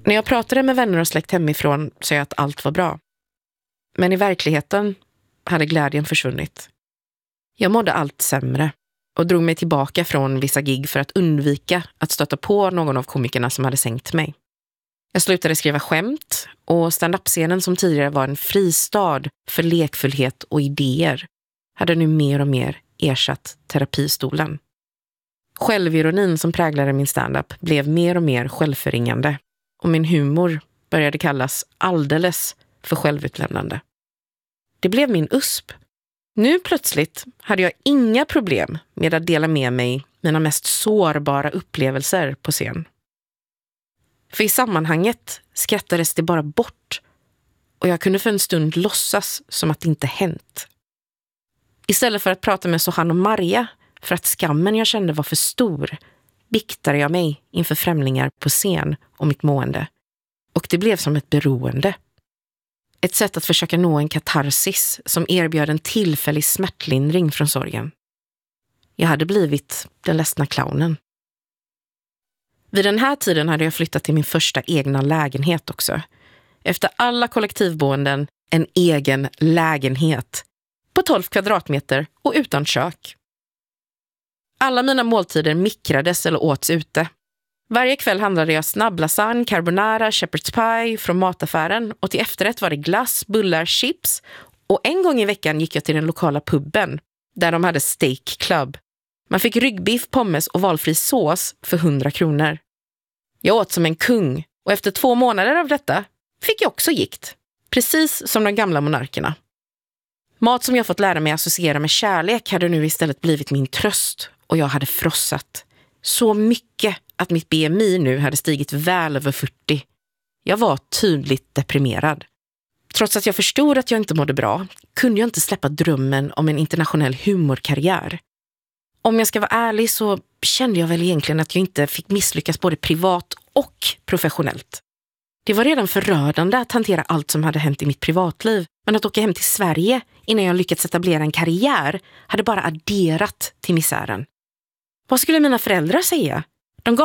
När jag pratade med vänner och släkt hemifrån sa jag att allt var bra. Men i verkligheten hade glädjen försvunnit. Jag mådde allt sämre och drog mig tillbaka från vissa gig för att undvika att stöta på någon av komikerna som hade sänkt mig. Jag slutade skriva skämt och stand-up-scenen som tidigare var en fristad för lekfullhet och idéer hade nu mer och mer ersatt terapistolen. Självironin som präglade min stand-up blev mer och mer självförringande och min humor började kallas alldeles för självutlämnande. Det blev min USP. Nu plötsligt hade jag inga problem med att dela med mig mina mest sårbara upplevelser på scen. För i sammanhanget skrattades det bara bort och jag kunde för en stund låtsas som att det inte hänt. Istället för att prata med Sohan och Maria för att skammen jag kände var för stor biktade jag mig inför främlingar på scen om mitt mående. Och det blev som ett beroende. Ett sätt att försöka nå en katarsis som erbjöd en tillfällig smärtlindring från sorgen. Jag hade blivit den ledsna clownen. Vid den här tiden hade jag flyttat till min första egna lägenhet också. Efter alla kollektivboenden, en egen lägenhet. På 12 kvadratmeter och utan kök. Alla mina måltider mikrades eller åts ute. Varje kväll handlade jag snabblasagne, carbonara, shepherd's pie från mataffären och till efterrätt var det glass, bullar, chips och en gång i veckan gick jag till den lokala puben där de hade steak club. Man fick ryggbiff, pommes och valfri sås för 100 kronor. Jag åt som en kung och efter 2 månader av detta fick jag också gikt. Precis som de gamla monarkerna. Mat som jag fått lära mig associera med kärlek hade nu istället blivit min tröst och jag hade frossat. Så mycket att mitt BMI nu hade stigit väl över 40. Jag var tydligt deprimerad. Trots att jag förstod att jag inte mådde bra kunde jag inte släppa drömmen om en internationell humorkarriär. Om jag ska vara ärlig så kände jag väl egentligen att jag inte fick misslyckas både privat och professionellt. Det var redan förödande att hantera allt som hade hänt i mitt privatliv, men att åka hem till Sverige innan jag lyckats etablera en karriär hade bara adderat till misären. Vad skulle mina föräldrar säga?